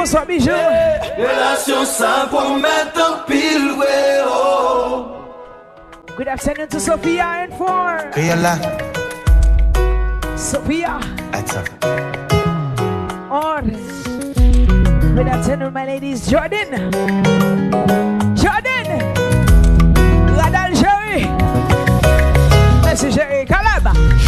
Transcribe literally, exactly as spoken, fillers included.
bonsoir bijou. Relation ça pour mettre en pile, ouais, oh. Good afternoon to Sophia and four. Kayala. Sophia. Attends. Or. Good afternoon, my ladies. Jordan.